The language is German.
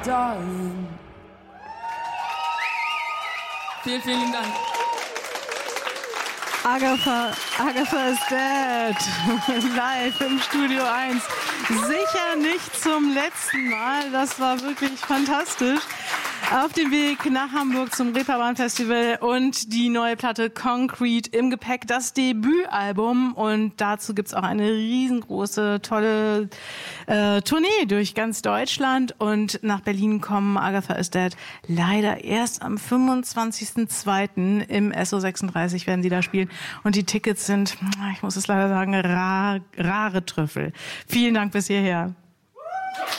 darling. Vielen, vielen Dank. Agatha is dead. Live im Studio 1. Sicher nicht zum letzten Mal. Das war wirklich fantastisch. Auf dem Weg nach Hamburg zum Reeperbahn Festival und die neue Platte Concrete im Gepäck, das Debütalbum. Und dazu gibt's auch eine riesengroße, tolle Tournee durch ganz Deutschland. Und nach Berlin kommen Agatha is Dead leider erst am 25.02. im SO36 werden sie da spielen. Und die Tickets sind, ich muss es leider sagen, rare Trüffel. Vielen Dank bis hierher.